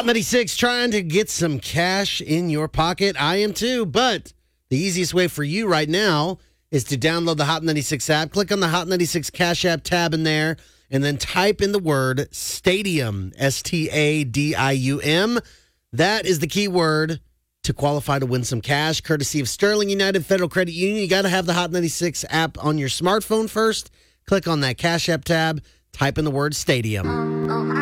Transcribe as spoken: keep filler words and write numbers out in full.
Hot ninety-six, trying to get some cash in your pocket. I am too, but the easiest way for you right now is to download the Hot ninety-six app. Click on the Hot ninety-six Cash App tab in there, and then type in the word Stadium, S T A D I U M. That is the key word to qualify to win some cash, courtesy of Sterling United Federal Credit Union. You got to have the Hot ninety-six app on your smartphone first. Click on that Cash App tab, type in the word Stadium.